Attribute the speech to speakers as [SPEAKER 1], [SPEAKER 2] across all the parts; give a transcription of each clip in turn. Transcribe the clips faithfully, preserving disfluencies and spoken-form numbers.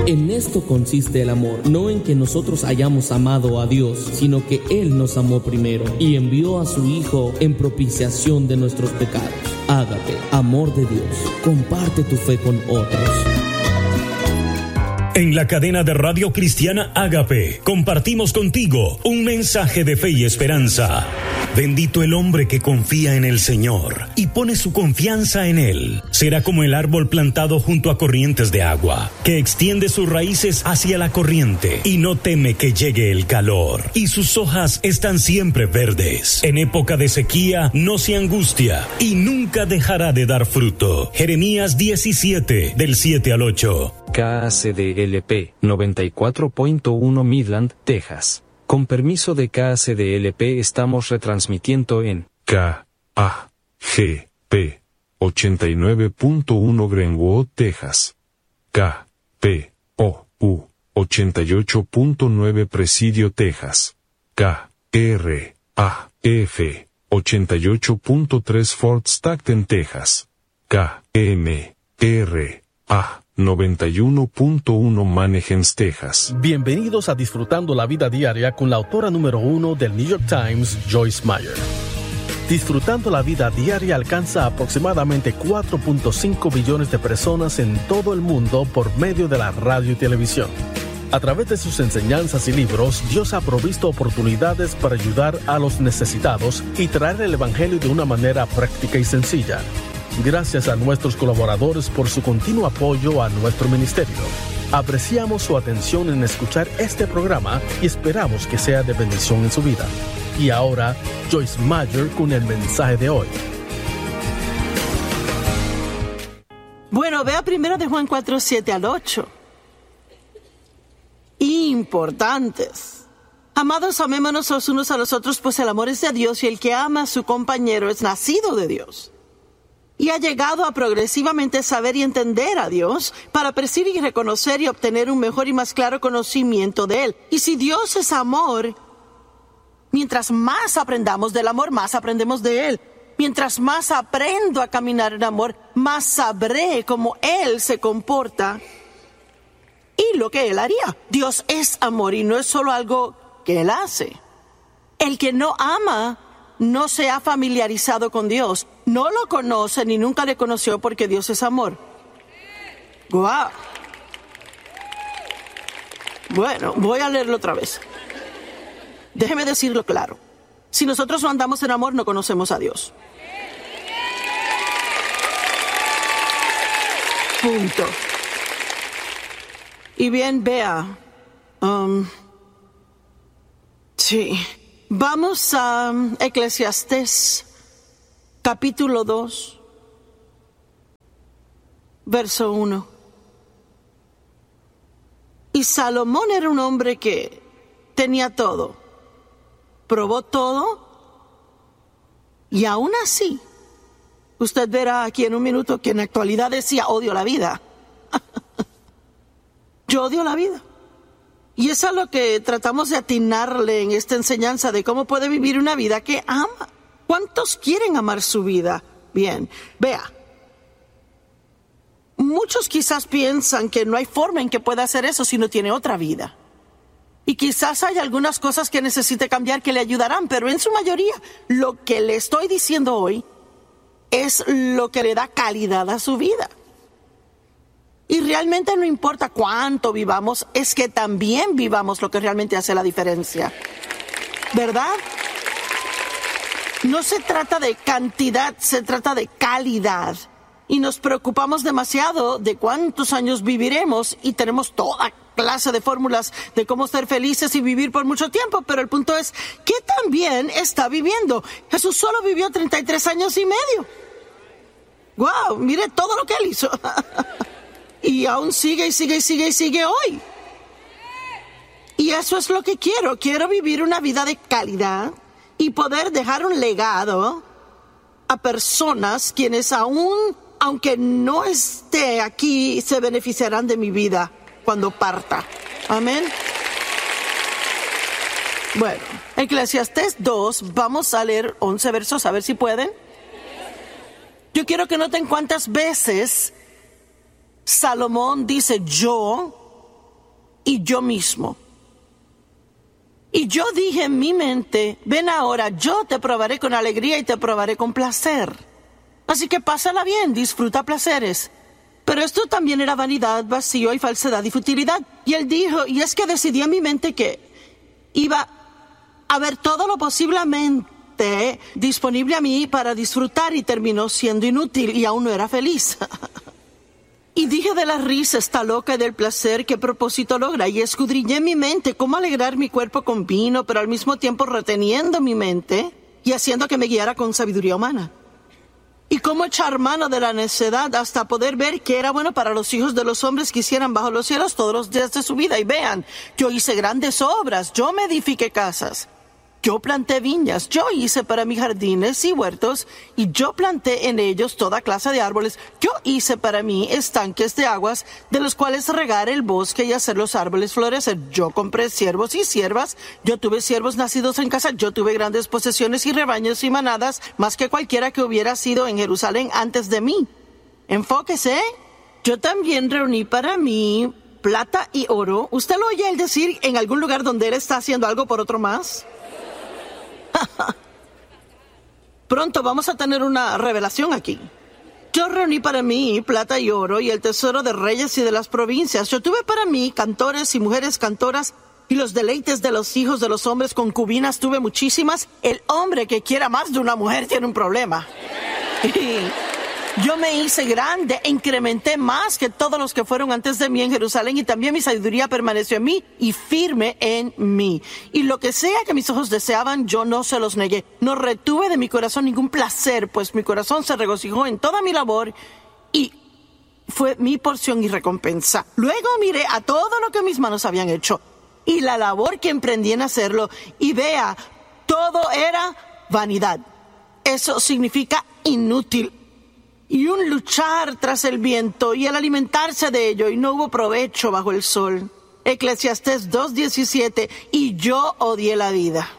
[SPEAKER 1] En esto consiste el amor, no en que nosotros hayamos amado a Dios, sino que Él nos amó primero y envió a su Hijo en propiciación de nuestros pecados. Ágape, amor de Dios. Comparte tu fe con otros.
[SPEAKER 2] En la cadena de radio cristiana Ágape, compartimos contigo un mensaje de fe y esperanza. Bendito el hombre que confía en el Señor y pone su confianza en Él. Será como el árbol plantado junto a corrientes de agua, que extiende sus raíces hacia la corriente y no teme que llegue el calor. Y sus hojas están siempre verdes. En época de sequía no se angustia y nunca dejará de dar fruto. Jeremías diecisiete, del siete al ocho.
[SPEAKER 3] K A C D L P noventa y cuatro punto uno Midland, Texas. Con permiso de K A C D L P estamos retransmitiendo en
[SPEAKER 4] K A G P ochenta y nueve punto uno Greenwood, Texas. K P O U ochenta y ocho punto nueve Presidio, Texas. K R A F ochenta y ocho punto tres Fort Stockton, Texas. K M R A noventa y uno punto uno Manahems, Texas.
[SPEAKER 5] Bienvenidos a Disfrutando la Vida Diaria con la autora número uno del New York Times, Joyce Meyer. Disfrutando la Vida Diaria alcanza aproximadamente cuatro punto cinco billones de personas en todo el mundo por medio de la radio y televisión. A través de sus enseñanzas y libros, Dios ha provisto oportunidades para ayudar a los necesitados y traer el Evangelio de una manera práctica y sencilla. Gracias a nuestros colaboradores por su continuo apoyo a nuestro ministerio. Apreciamos su atención en escuchar este programa y esperamos que sea de bendición en su vida. Y ahora, Joyce Meyer con el mensaje de hoy.
[SPEAKER 6] Bueno, vea primero de Juan cuatro, siete al ocho. Importantes. Amados, amémonos los unos a los otros, pues el amor es de Dios y el que ama a su compañero es nacido de Dios. Y ha llegado a progresivamente saber y entender a Dios para percibir y reconocer y obtener un mejor y más claro conocimiento de Él. Y si Dios es amor, mientras más aprendamos del amor, más aprendemos de Él. Mientras más aprendo a caminar en amor, más sabré cómo Él se comporta y lo que Él haría. Dios es amor y no es solo algo que Él hace. El que no ama no se ha familiarizado con Dios, no lo conoce ni nunca le conoció porque Dios es amor. ¡Guau! Bueno, voy a leerlo otra vez. Déjeme decirlo claro. Si nosotros no andamos en amor, no conocemos a Dios. Punto. Y bien, vea. Um, sí. Vamos a Eclesiastés, capítulo dos, verso uno. Y Salomón era un hombre que tenía todo, probó todo, y aún así, usted verá aquí en un minuto que en la actualidad decía, odio la vida. Yo odio la vida. Y es a lo que tratamos de atinarle en esta enseñanza de cómo puede vivir una vida que ama. ¿Cuántos quieren amar su vida? Bien, vea. Muchos quizás piensan que no hay forma en que pueda hacer eso si no tiene otra vida. Y quizás hay algunas cosas que necesite cambiar que le ayudarán, pero en su mayoría lo que le estoy diciendo hoy es lo que le da calidad a su vida. Y realmente no importa cuánto vivamos, es que también vivamos lo que realmente hace la diferencia. ¿Verdad? No se trata de cantidad, se trata de calidad. Y nos preocupamos demasiado de cuántos años viviremos y tenemos toda clase de fórmulas de cómo ser felices y vivir por mucho tiempo. Pero el punto es, ¿qué tan bien está viviendo? Jesús solo vivió treinta y tres años y medio. ¡Wow! Mire todo lo que Él hizo. Y aún sigue y sigue y sigue y sigue hoy. Y eso es lo que quiero. Quiero vivir una vida de calidad y poder dejar un legado a personas quienes aún, aunque no esté aquí, se beneficiarán de mi vida cuando parta. Amén. Bueno, Eclesiastés dos, vamos a leer once versos, a ver si pueden. Yo quiero que noten cuántas veces Salomón dice yo y yo mismo. Y yo dije en mi mente, ven ahora, yo te probaré con alegría y te probaré con placer. Así que pásala bien, disfruta placeres. Pero esto también era vanidad, vacío y falsedad y futilidad. Y él dijo, y es que decidí en mi mente que iba a ver todo lo posiblemente disponible a mí para disfrutar y terminó siendo inútil y aún no era feliz. Y dije de la risa está loca y del placer, ¿qué propósito logra? Y escudriñé en mi mente cómo alegrar mi cuerpo con vino, pero al mismo tiempo reteniendo mi mente y haciendo que me guiara con sabiduría humana. Y cómo echar mano de la necedad hasta poder ver que era bueno para los hijos de los hombres que hicieran bajo los cielos todos los días de su vida. Y vean, yo hice grandes obras, yo me edifiqué casas. Yo planté viñas, yo hice para mí jardines y huertos, y yo planté en ellos toda clase de árboles. Yo hice para mí estanques de aguas, de los cuales regar el bosque y hacer los árboles florecer. Yo compré siervos y siervas, yo tuve siervos nacidos en casa, yo tuve grandes posesiones y rebaños y manadas, más que cualquiera que hubiera sido en Jerusalén antes de mí. Enfóquese, yo también reuní para mí plata y oro. ¿Usted lo oye él decir en algún lugar donde él está haciendo algo por otro más? Pronto vamos a tener una revelación aquí. Yo reuní para mí plata y oro y el tesoro de reyes y de las provincias. Yo tuve para mí cantores y mujeres cantoras y los deleites de los hijos de los hombres, concubinas tuve muchísimas. El hombre que quiera más de una mujer tiene un problema. Yo me hice grande e incrementé más que todos los que fueron antes de mí en Jerusalén, y también mi sabiduría permaneció en mí y firme en mí. Y lo que sea que mis ojos deseaban, yo no se los negué. No retuve de mi corazón ningún placer, pues mi corazón se regocijó en toda mi labor y fue mi porción y recompensa. Luego miré a todo lo que mis manos habían hecho y la labor que emprendí en hacerlo, y vea, todo era vanidad. Eso significa inútil. Y un luchar tras el viento y el alimentarse de ello, y no hubo provecho bajo el sol. Eclesiastés dos diecisiete, y yo odié la vida.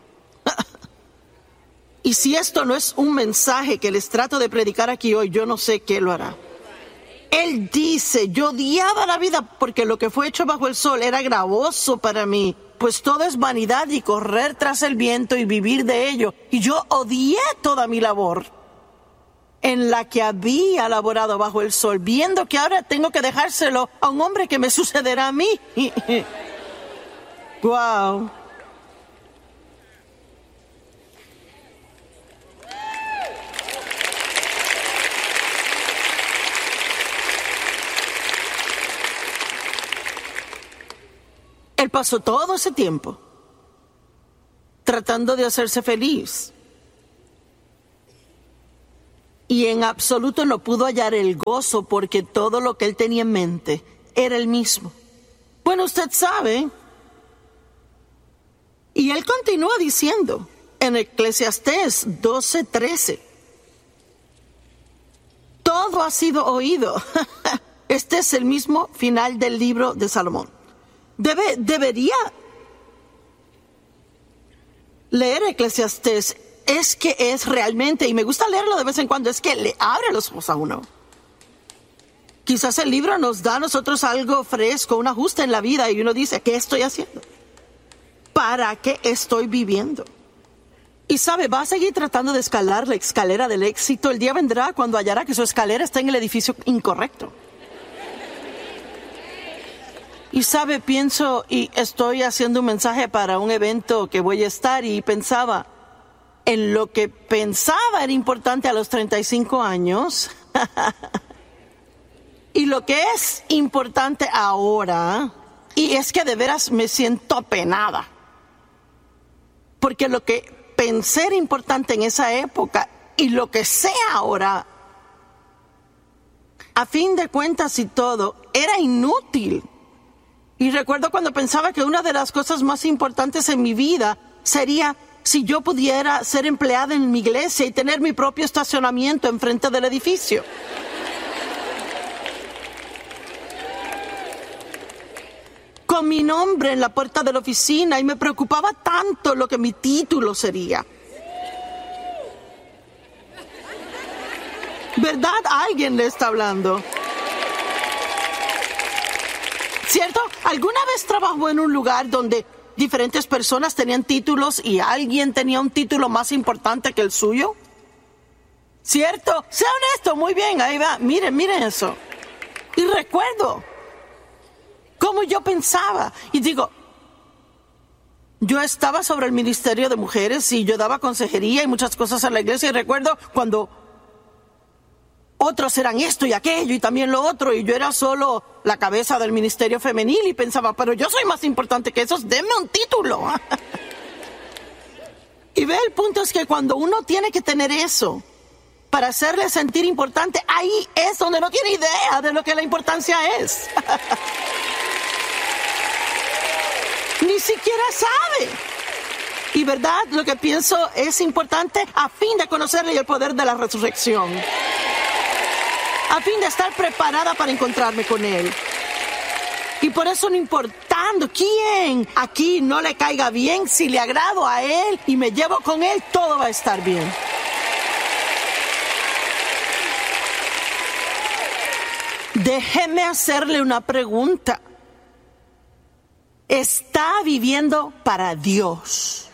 [SPEAKER 6] Y si esto no es un mensaje que les trato de predicar aquí hoy, yo no sé qué lo hará. Él dice, yo odiaba la vida porque lo que fue hecho bajo el sol era gravoso para mí, pues todo es vanidad y correr tras el viento y vivir de ello. Y yo odié toda mi labor en la que había laborado bajo el sol, viendo que ahora tengo que dejárselo a un hombre que me sucederá a mí. Wow. Él pasó todo ese tiempo tratando de hacerse feliz. Y en absoluto no pudo hallar el gozo, porque todo lo que él tenía en mente era el mismo. Bueno, usted sabe. Y él continúa diciendo en Eclesiastés doce trece. Todo ha sido oído. Este es el mismo final del libro de Salomón. Debe, debería leer Eclesiastés. Es que es realmente, y me gusta leerlo de vez en cuando, es que le abre los ojos a uno. Quizás el libro nos da a nosotros algo fresco, un ajuste en la vida, y uno dice, ¿qué estoy haciendo? ¿Para qué estoy viviendo? Y sabe, va a seguir tratando de escalar la escalera del éxito. El día vendrá cuando hallará que su escalera está en el edificio incorrecto. Y sabe, pienso, y estoy haciendo un mensaje para un evento que voy a estar, y pensaba en lo que pensaba era importante a los treinta y cinco años y lo que es importante ahora, y es que de veras me siento apenada, porque lo que pensé era importante en esa época y lo que sé ahora, a fin de cuentas y todo, era inútil. Y recuerdo cuando pensaba que una de las cosas más importantes en mi vida sería si yo pudiera ser empleada en mi iglesia y tener mi propio estacionamiento enfrente del edificio. Con mi nombre en la puerta de la oficina, y me preocupaba tanto lo que mi título sería. ¿Verdad? Alguien le está hablando. ¿Cierto? ¿Alguna vez trabajó en un lugar donde diferentes personas tenían títulos y alguien tenía un título más importante que el suyo? ¿Cierto? Sea honesto, muy bien, ahí va. Miren, miren eso. Y recuerdo cómo yo pensaba. Y digo, yo estaba sobre el ministerio de mujeres y yo daba consejería y muchas cosas a la iglesia. Y recuerdo cuando otros eran esto y aquello y también lo otro, y yo era solo la cabeza del ministerio femenil y pensaba, pero yo soy más importante que esos, denme un título. Y ve, el punto es que cuando uno tiene que tener eso para hacerle sentir importante, ahí es donde no tiene idea de lo que la importancia es. Ni siquiera sabe. Y verdad, lo que pienso es importante a fin de conocerle el poder de la resurrección, a fin de estar preparada para encontrarme con Él. Y por eso, no importando quién aquí no le caiga bien, si le agrado a Él y me llevo con Él, todo va a estar bien. Déjeme hacerle una pregunta. ¿Está viviendo para Dios?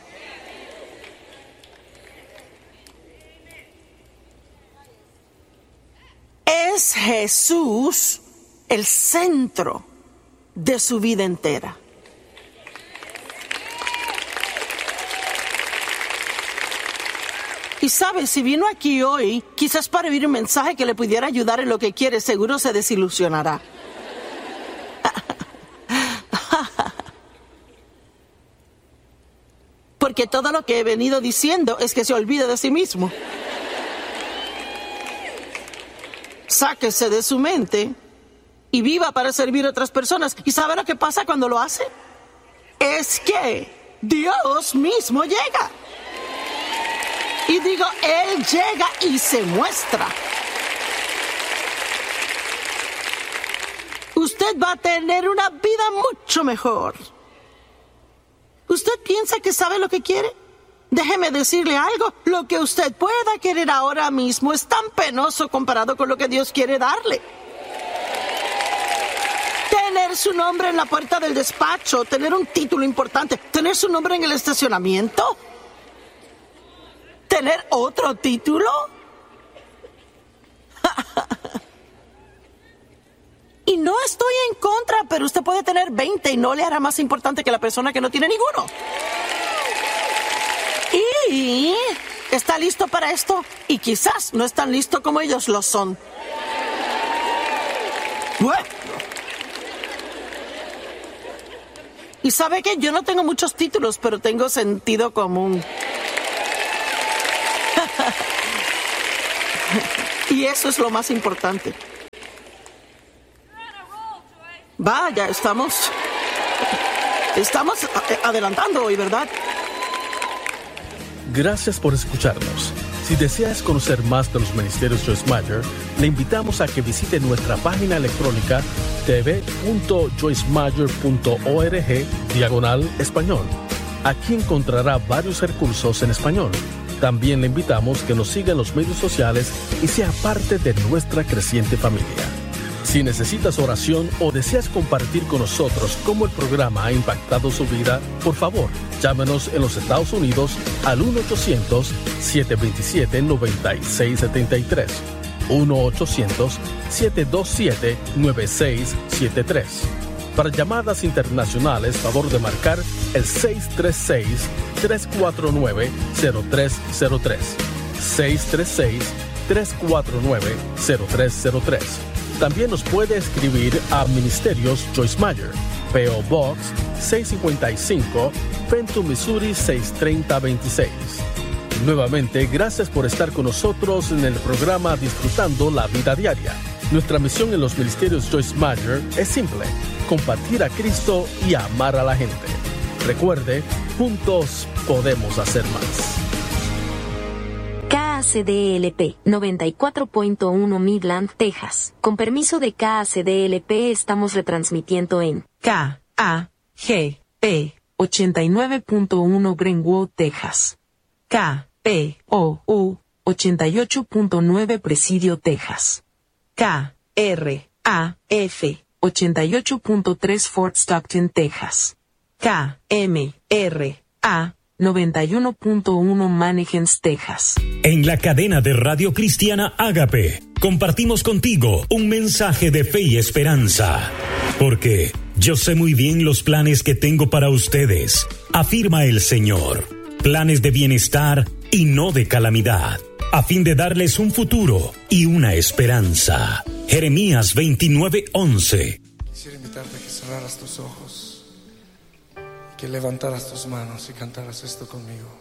[SPEAKER 6] ¿Es Jesús el centro de su vida entera? Y sabe, si vino aquí hoy, quizás para oír un mensaje que le pudiera ayudar en lo que quiere, seguro se desilusionará. Porque todo lo que he venido diciendo es que se olvide de sí mismo. Sáquese de su mente y viva para servir a otras personas. ¿Y sabe lo que pasa cuando lo hace? Es que Dios mismo llega. Y digo, Él llega y se muestra. Usted va a tener una vida mucho mejor. ¿Usted piensa que sabe lo que quiere? Déjeme decirle algo. Lo que usted pueda querer ahora mismo es tan penoso comparado con lo que Dios quiere darle. Tener su nombre en la puerta del despacho, tener un título importante, tener su nombre en el estacionamiento, tener otro título. Y no estoy en contra, pero usted puede tener veinte y no le hará más importante que la persona que no tiene ninguno. Y está listo para esto, y quizás no es tan listo como ellos lo son. Bueno. Y sabe que yo no tengo muchos títulos, pero tengo sentido común. Y eso es lo más importante. Vaya, estamos... Estamos adelantando hoy, ¿verdad?
[SPEAKER 5] Gracias por escucharnos. Si deseas conocer más de los ministerios Joyce Meyer, le invitamos a que visite nuestra página electrónica t v punto joyce meyer punto org diagonal español. Aquí encontrará varios recursos en español. También le invitamos que nos siga en los medios sociales y sea parte de nuestra creciente familia. Si necesitas oración o deseas compartir con nosotros cómo el programa ha impactado su vida, por favor, llámenos en los Estados Unidos al uno ochocientos, siete dos siete, nueve seis siete tres, uno ochocientos, siete dos siete, nueve seis siete tres. Para llamadas internacionales, favor de marcar el seis tres seis, tres cuatro nueve, cero tres cero tres, seis tres seis, tres cuatro nueve, cero tres cero tres. También nos puede escribir a Ministerios Joyce Meyer, P O Box seiscientos cincuenta y cinco, Fenton, Missouri seis tres cero dos seis. Nuevamente, gracias por estar con nosotros en el programa Disfrutando la Vida Diaria. Nuestra misión en los Ministerios Joyce Meyer es simple: compartir a Cristo y amar a la gente. Recuerde, juntos podemos hacer más.
[SPEAKER 7] K A C D L P noventa y cuatro punto uno Midland, Texas. Con permiso de K A C D L P estamos retransmitiendo en K A G P ochenta y nueve punto uno Greenwood, Texas. K P O U ochenta y ocho punto nueve Presidio, Texas. K R A F ochenta y ocho punto tres Fort Stockton, Texas. K M R A noventa y uno punto uno Mannequins, Texas.
[SPEAKER 2] En la cadena de Radio Cristiana Ágape, compartimos contigo un mensaje de fe y esperanza. Porque yo sé muy bien los planes que tengo para ustedes, afirma el Señor. Planes de bienestar y no de calamidad, a fin de darles un futuro y una esperanza. Jeremías veintinueve once.
[SPEAKER 8] Quisiera invitarte a que cerraras tus ojos, que levantaras tus manos y cantaras esto conmigo.